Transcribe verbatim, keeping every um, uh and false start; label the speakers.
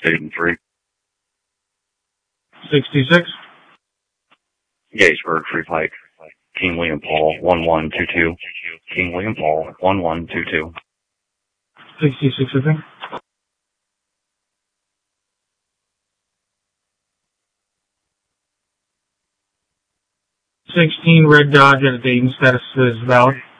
Speaker 1: Dayton three.
Speaker 2: sixty-six.
Speaker 1: Gettysburg, Free Pike. King William Paul, one one two two. King William Paul, one one two two.
Speaker 2: sixty-six, I think. sixteen, Red Dodge at Dayton, status is valid.